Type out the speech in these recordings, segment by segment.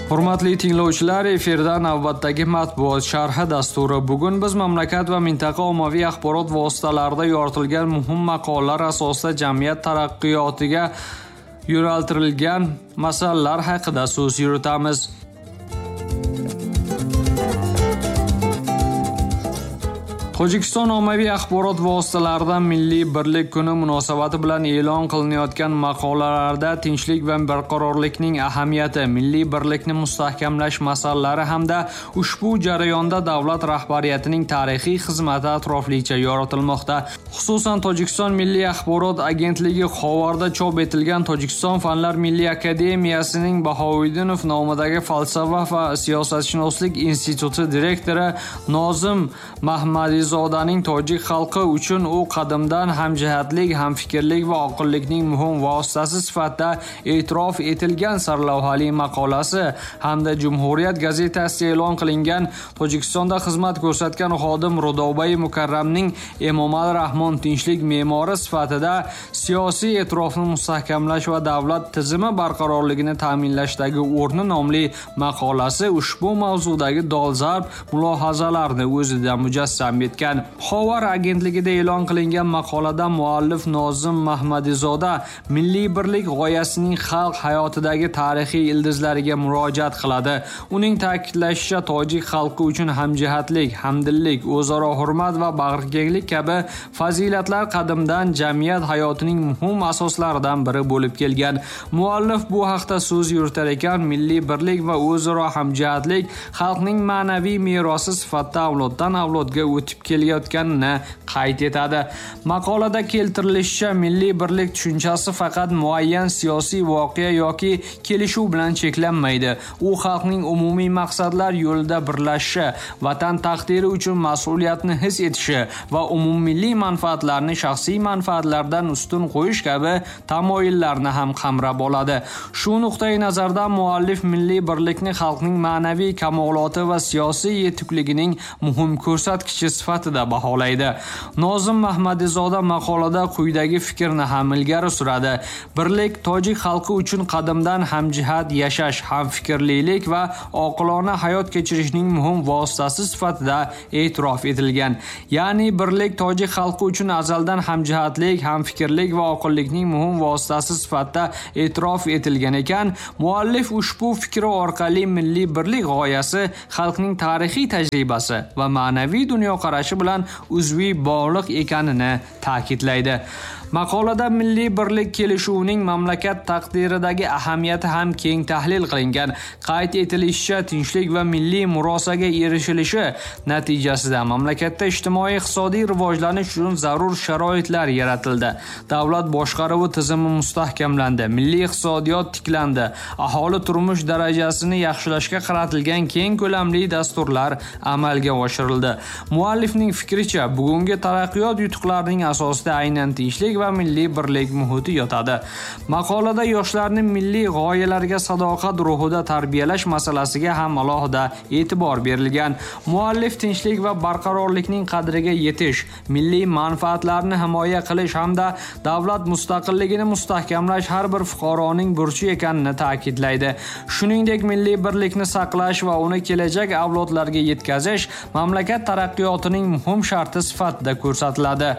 Hurmatli tinglovchilar, efirda navbatdagi matbuot sharhi dasturi. Bugun biz mamlakat va mintaqa ommaviy axborot vositalarida yoritilgan muhim maqolalar asosida jamiyat taraqqiyotiga yo'naltirilgan masalalar haqida so'z yuritamiz. Tojikiston ommaviy axborot vositalarida Milliy birlik kuni munosabati bilan e'lon qilinayotgan maqolalarda tinchlik va barqarorlikning ahamiyati, milliy birlikni mustahkamlash masalalari hamda ushbu jarayonda davlat rahbariyatining tarixiy xizmati atroflicha yoritilmoqda. Xususan Tojikiston Milliy axborot agentligi Xovarda chop etilgan Tojikiston Fanlar Milliy akademiyasining Bahovuddinov nomidagi falsafa va siyosatshunoslik instituti direktori Nozim Mahmadizodaning tojik xalqi uchun u qadimdan hamjihatlik, hamfikrlik va oqillikning muhim vositasi sifatida e'tirof etilgan sarlavhali maqolasi hamda Jumhuriyat gazetasida e'lon qilingan Tojikistonda xizmat ko'rsatgan xodim Rudobay Mukarramning Emomali Rahmon tinchlik me'mori sifatida siyosiy e'tirofni mustahkamlash va davlat tizimi barqarorligini ta'minlashdagi o'rni nomli maqolasi ushbu mavzudagi dolzarb mulohazalarni o'zida mujassam etgan. Xovar agentligida e'lon qilingan maqolada muallif Nozim Mahmadizoda milliy birlik g'oyasining xalq hayotidagi tarixiy ildizlariga murojaat qiladi. Uning ta'kidlashicha, tojik xalqi uchun hamjihatlik, hamdillik, o'zaro hurmat va bag'rikenglik kabi fazilatlar qadimdan jamiyat hayotining muhim asoslaridan biri bo'lib kelgan. Muallif bu haqda so'z yuritar ekan, milliy birlik va o'zaro hamjihatlik xalqning ma'naviy merosi sifatida avloddan avlodga o'tib kelayotganini qayd etadi. Maqolada keltirilishicha, milliy birlik tushunchasi faqat muayyan siyosiy voqea yoki kelishuv bilan cheklanmaydi. U xalqning umumiy maqsadlar yo'lida birlashishi, vatan taqdiri uchun mas'uliyatni his etishi va umummilliy manfaatlarni shaxsiy manfaatlardan ustun qo'yish kabi tamoyillarni ham qamrab oladi. Shu nuqtai nazardan muallif milliy birlikni xalqning ma'naviy kamoloti va siyosiy yetukligining muhim ko'rsatkichi sifatida baholaydi. Nozim Mahmadizoda maqolada quyidagi fikrni ham ilgari suradi. Birlik tojik xalqi uchun qadimdan hamjihat yashash, hamfikrlilik va oqilona hayot kechirishning muhim vositasi sifatida e'tirof etilgan. Ya'ni birlik tojik xalqi uchun azaldan hamjihatlik, hamfikrlik va oqillikning muhim vositasi sifatida e'tirof etilgan ekan, muallif ushbu fikri orqali milliy birlik g'oyasi xalqning tarixiy tajribasi va ma'naviy dunyoqarashi bilan uzviy bog'liq ekanini ta'kidlaydi. Maqolada milliy birlik kelishuvining mamlakat taqdiridagi ahamiyati ham keng tahlil qilingan. Qayd etilishicha, tinchlik va milliy murosaga erishilishi natijasida mamlakatda ijtimoiy-iqtisodiy rivojlanish uchun zarur sharoitlar yaratildi. Davlat boshqaruvi tizimi mustahkamlandi, milliy iqtisodiyot tiklandi, aholi turmush darajasini yaxshilashga qaratilgan keng ko'lamli dasturlar amalga oshirildi. Muallifning fikricha, bugungi taraqqiyot yutuqlarining asosida aynan tinchlik va milliy birlik muhiti yotadi. Maqolada yoshlarni milliy g'oyalarga sadoqat ruhida tarbiyalash masalasiga ham alohida e'tibor berilgan. Muallif tinchlik va barqarorlikning qadriga yetish, milliy manfaatlarni himoya qilish hamda davlat mustaqilligini mustahkamlash har bir fuqaroning burchi ekanini ta'kidlaydi. Shuningdek, milliy birlikni saqlash va uni kelajak avlodlarga yetkazish mamlakat taraqqiyotining muhim sharti sifatida ko'rsatiladi.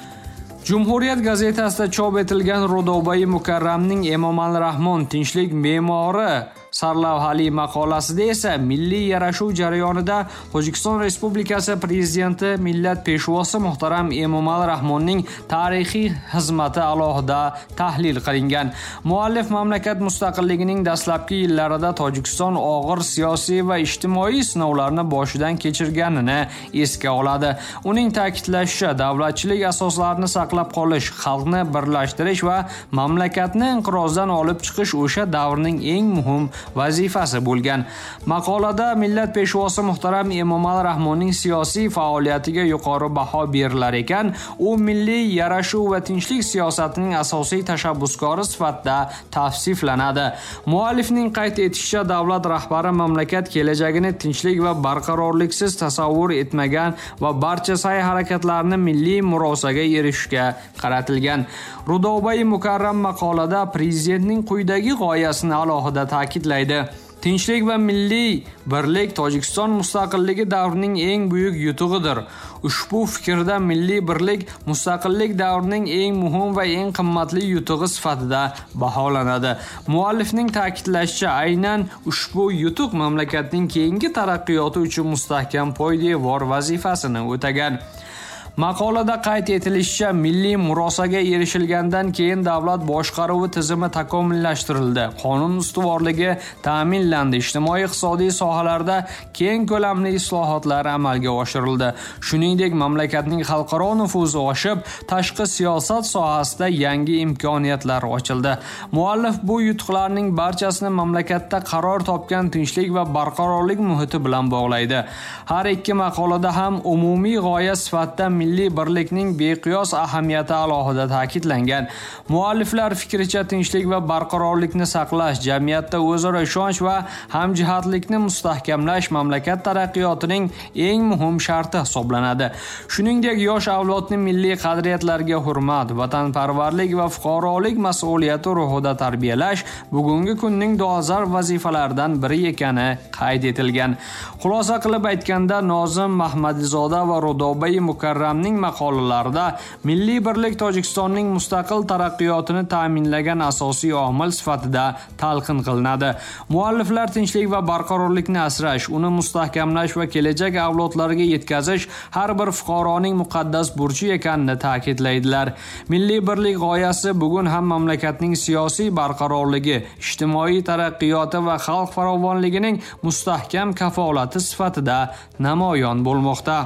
Jumhuriyat gazetasida chop etilgan Rudobay Mukarramning Emomali Rahmon tinchlik me'mori sarlavhali maqolasida esa milliy yarashuv jarayonida Tojikiston Respublikasi prezidenti millat peshvosi muhtaram Emomali Rahmonning tarixiy xizmati alohida tahlil qilingan. Muallif mamlakat mustaqilligining dastlabki yillarida Tojikiston og'ir siyosiy va ijtimoiy sinovlarni boshidan kechirganini esga oladi. Uning ta'kidlashicha, davlatchilik asoslarini saqlab qolish, xalqni birlashtirish va mamlakatni inqirozdan olib chiqish o'sha davrning eng muhim vazifasi bo'lgan. Maqolada millat peshvosi muhtaram Emomali Rahmonning siyosiy faoliyatiga yuqori baho berilar ekan, u milliy yarashuv va tinchlik siyosatining asosiy tashabbuskori sifatida tavsiflanadi. Muallifning qayd etishicha, davlat rahbari mamlakat kelajagini tinchlik va barqarorliksiz tasavvur etmagan va barcha sa'y-harakatlarni milliy murosaga erishishga qaratilgan. Rudobay Mukarram maqolada prezidentning quyidagi g'oyasini alohida ta'kidlaydi. Tinchlik va milliy birlik Tojikiston mustaqilligi davrining eng buyuk yutug'idir. Ushbu fikrda milliy birlik mustaqillik davrining eng muhim va eng qimmatli yutug'i sifatida baholanadi. Muallifning ta'kidlashicha, aynan ushbu yutuq mamlakatning keyingi taraqqiyoti uchun mustahkam poydevor vazifasini o'tagan. Maqolada qayd etilishicha, milliy murosaga erishilgandan keyin davlat boshqaruvi tizimi takomillashtirildi. Qonun ustuvorligi ta'minlandi. Ijtimoiy-iqtisodiy sohalarda keng ko'lamli islohotlar amalga oshirildi. Shuningdek, mamlakatning xalqaro nufuzi oshib, tashqi siyosat sohasida yangi imkoniyatlar ochildi. Muallif bu yutuqlarning barchasini mamlakatda qaror topgan tinchlik va barqarorlik muhiti bilan bog'laydi. Har ikki maqolada ham umumiy g'oya sifatida milliy birlikning beqiyos ahamiyati alohida ta'kidlangan. Mualliflar fikricha, tinchlik va barqarorlikni saqlash, jamiyatda o'zaro ishonch va hamjihatlikni mustahkamlash mamlakat taraqqiyotining eng muhim sharti hisoblanadi. Shuningdek, yosh avlodni milliy qadriyatlarga hurmat, vatanparvarlik va fuqarolik mas'uliyati ruhida tarbiyalash bugungi kunning dolzarb vazifalaridan biri ekani qayd etilgan. Xulosa qilib aytganda, Nozim Mahmadizoda va Rudobai Mukarramning maqolalarida milliy birlik Tojikistonning mustaqil taraqqiyotini ta'minlagan asosiy omil sifatida talqin qilinadi. Mualliflar tinchlik va barqarorlikni asrash, uni mustahkamlash va kelajak avlodlarga yetkazish har bir fuqaroning muqaddas burchi ekanini ta'kidlaydilar. Milliy birlik g'oyasi bugun ham mamlakatning siyosiy barqarorligi, ijtimoiy taraqqiyoti va xalq farovonligining mustahkam kafolati sifatida namoyon bo'lmoqda.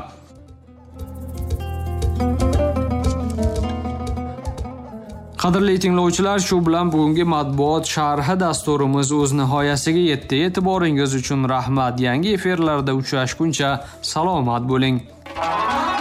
Qadrli tinglovchilar, shu bilan bugungi matbuot sharhi dasturimiz o'z nihoyasiga yetdi. E'tiboringiz uchun rahmat. Yangi efirlarda uchrashguncha salomat bo'ling.